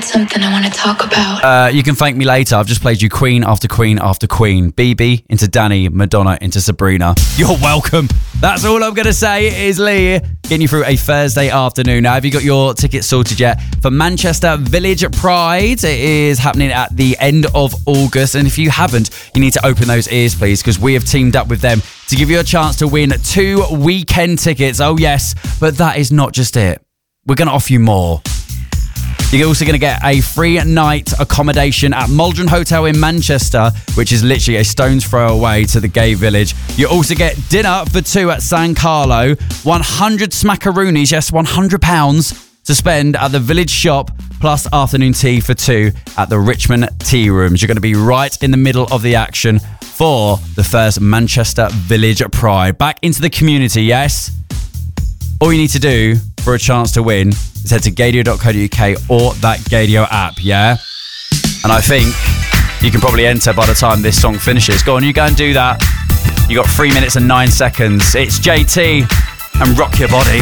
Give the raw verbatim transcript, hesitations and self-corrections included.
something I want to talk about. Uh, you can thank me later. I've just played you Queen after Queen after Queen. B B into Danny, Madonna into Sabrina. You're welcome. That's all I'm going to say. It is Lee getting you through a Thursday afternoon. Now, have you got your tickets sorted yet? For Manchester Village Pride, it is happening at the end of August. And if you haven't, you need to open those ears, please, because we have teamed up with them to give you a chance to win two weekend tickets. Oh, yes. But that is not just it. We're going to offer you more. You're also going to get a free night accommodation at Maldron Hotel in Manchester, which is literally a stone's throw away to the gay village. You also get dinner for two at San Carlo, one hundred smackaroonies, yes, one hundred pounds to spend at the village shop, plus afternoon tea for two at the Richmond Tea Rooms. You're going to be right in the middle of the action for the first Manchester Village Pride. Back into the community, yes? All you need to do for a chance to win is head to gadio dot co dot uk or that Gadio app, yeah? And I think you can probably enter by the time this song finishes. Go on, you go and do that. You got three minutes and nine seconds. It's J T and Rock Your Body.